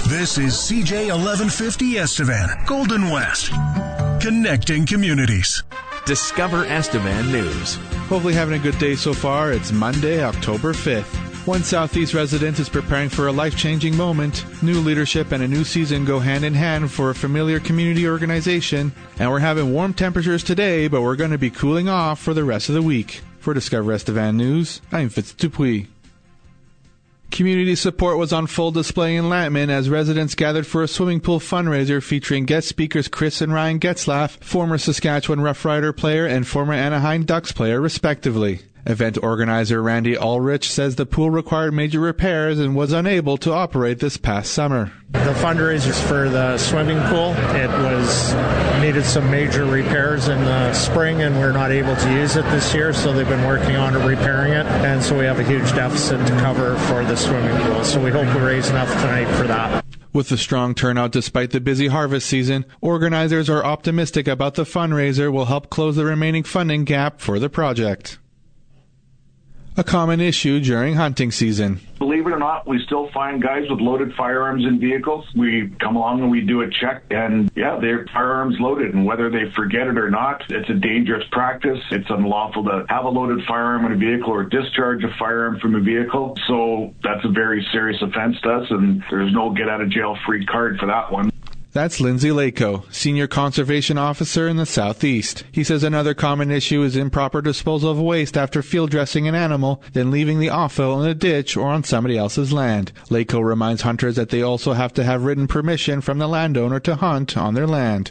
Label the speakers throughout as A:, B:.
A: This is CJ 1150 Estevan, Golden West. Connecting communities.
B: Discover Estevan News.
C: Hopefully having a good day so far. It's Monday, October 5th. One Southeast resident is preparing for a life-changing moment. New leadership and a new season go hand in hand for a familiar community organization. And we're having warm temperatures today, but we're going to be cooling off for the rest of the week. For Discover Estevan News, I'm Fitz Dupuis. Community support was on full display in Lantman as residents gathered for a swimming pool fundraiser featuring guest speakers Chris and Ryan Getzlaff, former Saskatchewan Rough Rider player and former Anaheim Ducks player, respectively. Event organizer Randy Ulrich says the pool required major repairs and was unable to operate this past summer.
D: The fundraisers for the swimming pool, it needed some major repairs in the spring, and we're not able to use it this year, so they've been working on repairing it, and so we have a huge deficit to cover for the swimming pool. So we hope we raise enough tonight for that.
C: With the strong turnout despite the busy harvest season, organizers are optimistic about the fundraiser will help close the remaining funding gap for the project. A common issue during hunting season.
E: Believe it or not, we still find guys with loaded firearms in vehicles. We come along and we do a check, and their firearms loaded, and whether they forget it or not, it's a dangerous practice. It's unlawful to have a loaded firearm in a vehicle or discharge a firearm from a vehicle. So that's a very serious offense to us, and there's no get-out-of-jail-free card for that one.
C: That's Lindsay Lako, Senior Conservation Officer in the Southeast. He says another common issue is improper disposal of waste after field dressing an animal, then leaving the offal in a ditch or on somebody else's land. Lako reminds hunters that they also have to have written permission from the landowner to hunt on their land.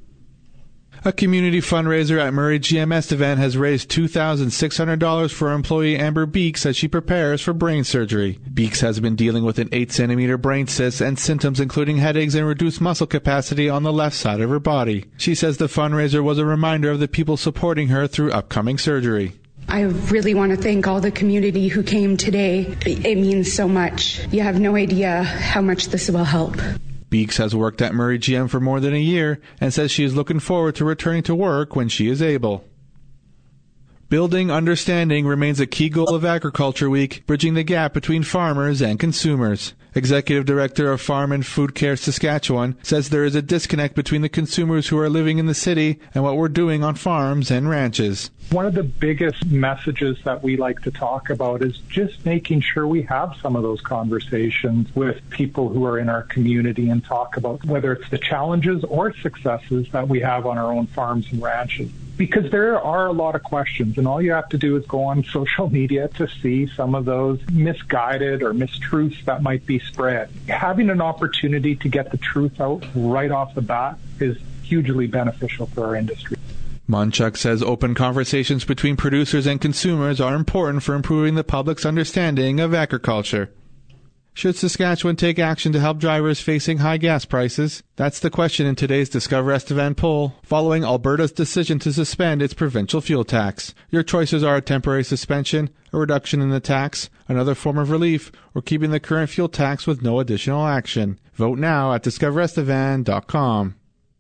C: A community fundraiser at Murray GM Estevan has raised $2,600 for employee Amber Beeks as she prepares for brain surgery. Beeks has been dealing with an 8-centimeter brain cyst and symptoms including headaches and reduced muscle capacity on the left side of her body. She says the fundraiser was a reminder of the people supporting her through upcoming surgery.
F: I really want to thank all the community who came today. It means so much. You have no idea how much this will help.
C: Beeks has worked at Murray GM for more than a year and says she is looking forward to returning to work when she is able. Building understanding remains a key goal of Agriculture Week, bridging the gap between farmers and consumers. Executive Director of Farm and Food Care Saskatchewan says there is a disconnect between the consumers who are living in the city and what we're doing on farms and ranches.
G: One of the biggest messages that we like to talk about is just making sure we have some of those conversations with people who are in our community and talk about whether it's the challenges or successes that we have on our own farms and ranches. Because there are a lot of questions, and all you have to do is go on social media to see some of those misguided or mistruths that might be spread. Having an opportunity to get the truth out right off the bat is hugely beneficial for our industry.
C: Monchuk says open conversations between producers and consumers are important for improving the public's understanding of agriculture. Should Saskatchewan take action to help drivers facing high gas prices? That's the question in today's Discover Estevan poll, following Alberta's decision to suspend its provincial fuel tax. Your choices are a temporary suspension, a reduction in the tax, another form of relief, or keeping the current fuel tax with no additional action. Vote now at discoverestevan.com.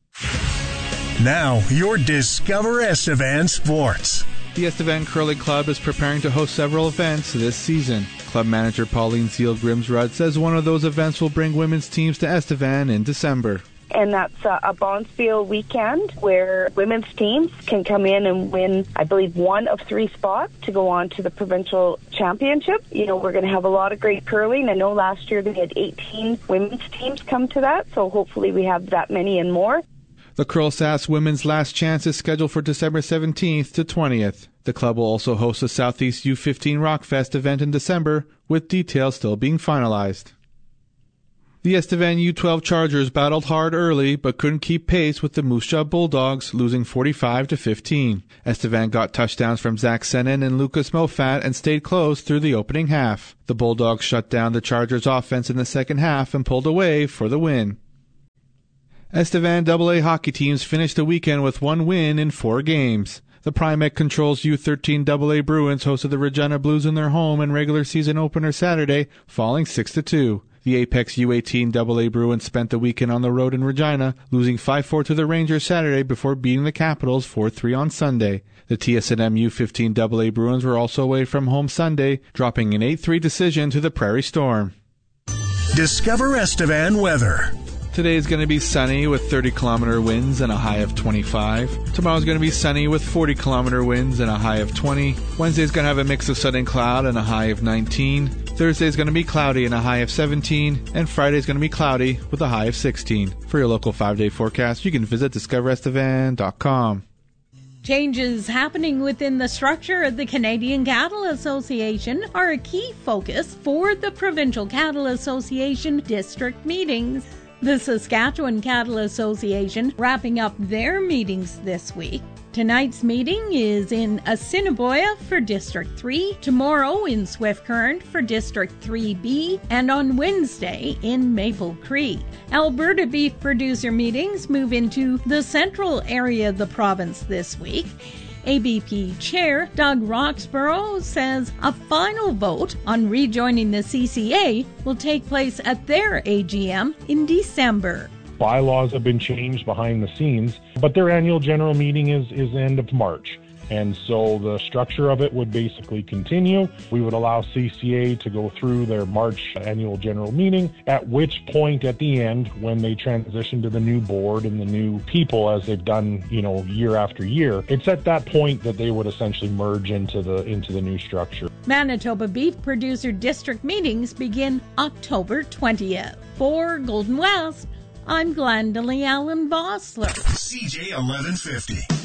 A: Now, your Discover Estevan Sports.
C: The Estevan Curling Club is preparing to host several events this season. Club manager Pauline Zeal-Grimsrud says one of those events will bring women's teams to Estevan in December.
H: And that's a Bonspiel weekend where women's teams can come in and win, I believe, 1 of 3 spots to go on to the provincial championship. You know, we're going to have a lot of great curling. I know last year they had 18 women's teams come to that, so hopefully we have that many and more.
C: The Curl Sass Women's Last Chance is scheduled for December 17th to 20th. The club will also host a Southeast U15 Rockfest event in December, with details still being finalized. The Estevan U12 Chargers battled hard early, but couldn't keep pace with the Moose Jaw Bulldogs, losing 45-15. Estevan got touchdowns from Zach Senin and Lucas Mofat and stayed close through the opening half. The Bulldogs shut down the Chargers' offense in the second half and pulled away for the win. Estevan AA hockey teams finished the weekend with 1 win in 4 games. The Primec Controls U13 AA Bruins hosted the Regina Blues in their home and regular season opener Saturday, falling 6-2. The Apex U18 AA Bruins spent the weekend on the road in Regina, losing 5-4 to the Rangers Saturday before beating the Capitals 4-3 on Sunday. The TSNM U15 AA Bruins were also away from home Sunday, dropping an 8-3 decision to the Prairie Storm.
A: Discover Estevan weather.
C: Today is going to be sunny with 30-kilometer winds and a high of 25. Tomorrow is going to be sunny with 40-kilometer winds and a high of 20. Wednesday is going to have a mix of sun and cloud and a high of 19. Thursday is going to be cloudy and a high of 17. And Friday is going to be cloudy with a high of 16. For your local 5-day forecast, you can visit discoverestevan.com.
I: Changes happening within the structure of the Canadian Cattle Association are a key focus for the Provincial Cattle Association district meetings. The Saskatchewan Cattle Association wrapping up their meetings this week. Tonight's meeting is in Assiniboia for District 3, tomorrow in Swift Current for District 3B, and on Wednesday in Maple Creek. Alberta beef producer meetings move into the central area of the province this week. ABP Chair Doug Roxborough says a final vote on rejoining the CCA will take place at their AGM in December.
J: Bylaws have been changed behind the scenes, but their annual general meeting is end of March. And so the structure of it would basically continue. We would allow CCA to go through their March annual general meeting, at which point at the end, when they transition to the new board and the new people, as they've done, year after year, it's at that point that they would essentially merge into the new structure.
I: Manitoba beef producer district meetings begin October 20th. For Golden West, I'm Glendalee Allen Vossler.
A: CJ 1150.